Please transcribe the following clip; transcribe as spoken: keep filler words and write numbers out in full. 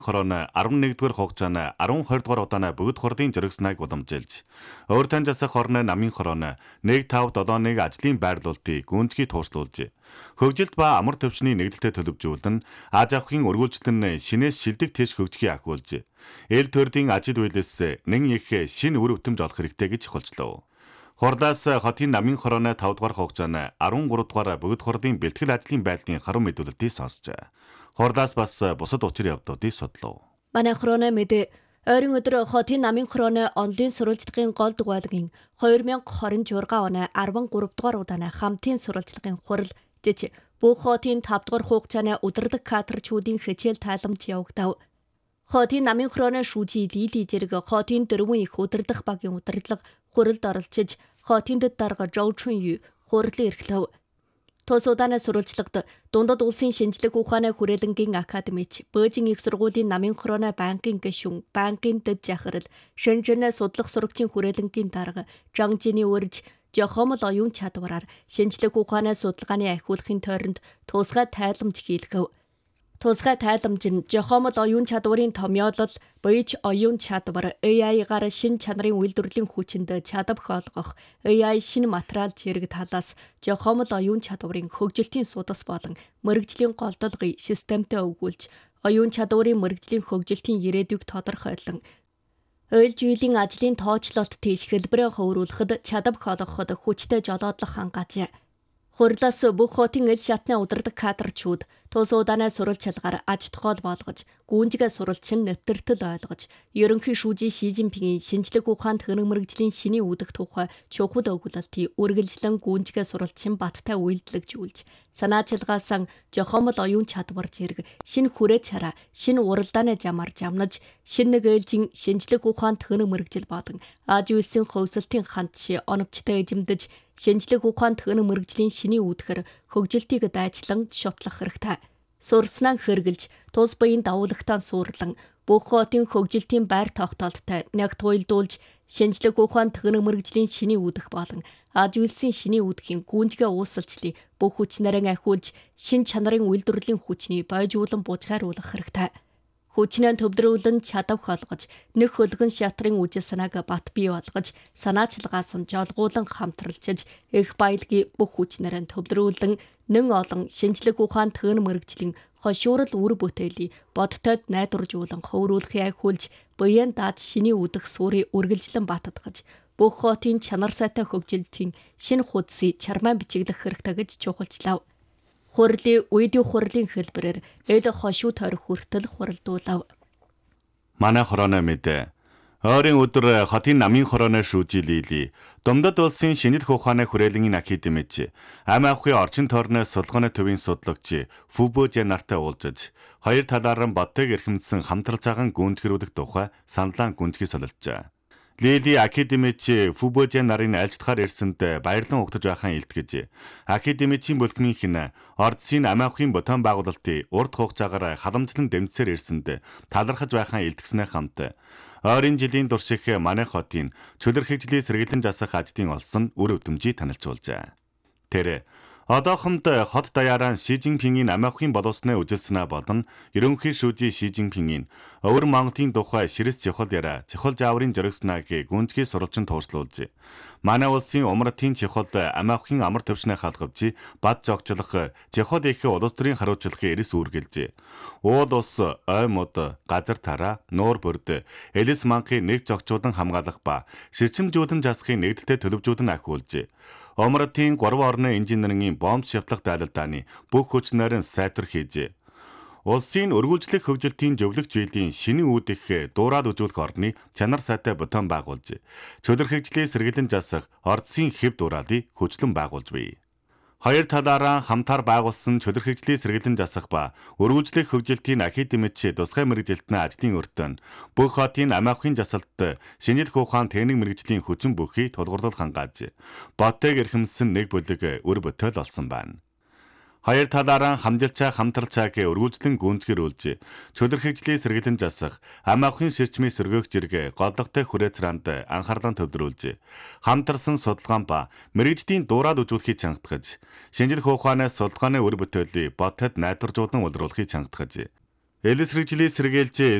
хорооно арван нэгдүгээр хугацааны арван хоёр дугаар удааны бүгд хурдын жиргснайг уламжилж, өөр тань засах хорны намын хорооно нэг тав седем-ыг ажлын байрлуулалтыг гүнзгий туушлуулж, хөгжилт ба амар төвчний нэгдэлтэд төлөвжүүлэн аж ахуйн үргэлжлэн шинээс шилдэг тийш хөгжихийг ахиулж, эл төрийн ажил үйлээс нэн их шинэ үр өтөмж олох хэрэгтэй гэж хулчлав. Хурдаас хотын намын хорооны тав дугаар хугацааны арван гурав дугаар бүгд хурдын бэлтгэл ажлын байдлын харуу мэдүүлэлтийг сонссож, хурдаас бас бусад учир явдлуудыг судлав. Манай хорооны мэдээ ойрын өдөр хотын намын хорооны онлын сурвалжлагын гол дугуйлгын хоёр мянга двадцать шесть оны арван гурав дугаар удааны хамтын сурвалжлагын хурал жиж бүх хотын тав дугаар хугацааны удирдаг кадрчүүдийн хичээл тайламж явагдав. Хотын намын хорооны шүүжи Лили зэрэг хотын дөрвөн их удирдах багийн удирдлага хуралд оролцож, хотын дэд дарга Жоо Чун Ю хурлын эрхлэв. Тус удааны сурвалжлагад дундад улсын шинжлэх ухааны хүрээлэнгийн академич, Бөөжин их сургуулийн намын хорооны банкын гишүүн, банкын дэд жахирал, Шэньчжэнэ судлах сурагчийн хүрээлэнгийн дарга Жан Жиний урьж, жохомол оюун чадвараар шинжлэх ухааны судалгааны ахиулахын тойронд тусгай тайламж хийлгэв. Тусгай тайламж нь жохомол оюун чадварын томьёолол, боёж оюун чадвар, A I-гаар шин чанарын үйлдвэрлэлийн хүчинд чадвар олгох, A I шин материал зэрэг талаас жохомол оюун чадварын хөгжилтийн судас болон мэрэгжлийн голдолгыг системтэй өгүүлж, оюун чадварын мэрэгжлийн хөгжилтийн ирээдүйг тодорхойлон, ойл жилийн ажлын тооцоололт тийш хэлбэрээ хөврүүлэхэд чадвар олгоход хүчтэй жолоодлого хангаажээ. Хурлаас бүх хотын эл шатны удирдаг кадрчүүд тус удааны сурвалжлагаар аж тохиол болгож, гүнзгий сурвалжин нэвтэртэл ойлгож, ерөнхий шүүжи Ши Жинпингийн шинжлэх ухаанд хөрөнгө мэргэжлийн шиний үүдэх тухай чухал өгүүлэлтийг үргэлжлэн гүнзгий сурвалжин баттай үйлдэлжүүлж, санаачилгаасан жохомол оюун чадвар зэрэг шинэ хүрээ цараа, шинэ уралдааны замаар жамнаж, шинэ нэг ээлжийн шинжлэх ухаанд хөрөнгө мэргэжил болон аж үйлсийн хөвсөлтийн ханд ши оновчтой эзэмдэж, шинжлэх ухаанд хөрөнгө мэргэжлийн шиний үүдгээр хөгжилтийг дайчлан шотлох хэрэгтэй. Сурснаа хэрэгжилж, тус буян давуулагтаа суурлан, бүх хотын хөгжилтийн байр тогтоолттой нэг туйлдуулж, шинжлэх ухаанд хөрөнгө мэргэжлийн шиний үүдэх болон аж үйлсийн шиний үүдхийн гүнзгий уусалчлыг бүх хүч нарийн ахиулж, шин чанарын үйлдвэрлэлийн хүчний бойжуулан бужгааруулах хэрэгтэй. Хүчнээ төвдрүүлэн чадвар олгож, нэг хөлгөн шатрын үжил санааг бат бий болгож, санаачилгаас нь жолгуулан хамтралчиж, их баялагийг бүх хүчнэрэн төвдрүүлэн, нэн олон шинжлэх ухаанд хөрөнгө мэргэжлийн хошуурал үр бүтээлийг бодтойд найдваржуулан хөврүүлэхийг ахиулж, буян дааж шиний үүдэх суурийг үргэлжлэн баттгаж, бүх хотын чанар сайтай хөгжилтийн шинэ хуудсыг чармаан бичиглэх хэрэгтэй гэж чухалчлав. Хурлын видео хурлын хэлбэрээр эл хошуу тойрох хүртэл хуралдуулав. Манай хорооны мэдээ ойрын өдөр хотын намын хорооны шүүжи Лили, Думдад улсын шинжлэх ухааны хүрээлэнгийн академич, ам ахуйн орчин тойрны сулгооны төвийн судлагч Фу Бөөжин нартай уулзаж, хоёр талаар нь бодтойг эрхэмдсэн хамтрал цагаан гүнзгэрүүлэх тухай саналаа гүнзгий солилцжээ. Лили академич Фу Бөөжин нарын альжтахаар ирсэнд баярлан угтаж байхаа илтгэж, академичийн бүлгмийнх нь ордсын ам ахуйн ботон байгуулалтыг урт хугацаагаар халамжлан дэмжсээр ирсэнд талархаж байхаа илтгэснээ хамт, ойрын жилийн турш их манай хотын чөлөр хэвжлийн сэргэлэн засах ажлын олсон үр өдөмжийг танилцуулжээ. Тэр одоохонд хот даяараа Ши Жинпингийн ам ахуйн боловсны үжилснаа болон ерөнхий шүүжи Ши Жинпингийн өвөр Монголын тухай ширэс чухал яриа чухал жааврын жиргснаг гүнзгий сурвалжин тууршлуулж, манай улсын умартын чухал ам ахуйн амар төвшнээ халахвч бад зогчлох чухал их улс төрийн хариуцлагын эрэс үүргэлж, уул ус, ой мод, газар тараа, нуур бүрд элэс манхын нэг зогчуудан хамгаалах ба ширчимжүүлэн засахын нэгдэлтэй төлөвжүүлэн ахиулж, Омратын гурван орны инженерийн бомб шавтлах дайлалдааны бүх хүч найран сайтар хийж, улсын өргүүлжлэх хөгжилтийн зөвлөх жилийн шинэ үүдэх дуурайд үзүүлэх орны чанар сайтай ботон байгуулж, чөлөр хэвжлийн сэргэлэн засах ордсын хэв дуурайлыг хүчлэн байгуулж бий. Хоёр талаараа хамтаар байгуулсан чөлөр хэвжлийн сэргэлэн засах ба өргүүлжлэх хөгжилтийн академич тусгай мэргэжилтний ажлын өртөн бүх хотын ам ахуйн засалт шинжлэх ухаан техник мэргэжлийн хүчин бүхий тулгуурлал хангааж, бодтойг эрхэмсэн нэг бүлэг үр бүтээл олсон байна. Хоёр талаараа хамжилчаа хамтралцааг өргүүлжлэн гүнзгэрүүлж, чөлөр хэвжлийн сэргэлэн засах, ам ахуйн сэрчмийн сөргөөх зэрэг голдогтой хүрээцраанд анхаарлаа төвлөрүүлж, хамтарсан судалгаан ба мэргэжлийн дуурайд үзүүлэхийг чангатгаж, шинжлэх ухааны судалгааны үр бүтээлийг бодтойд найдваржуулан улруулахыг чангатгаж, Элэсрэгжлийн сэргээлжээ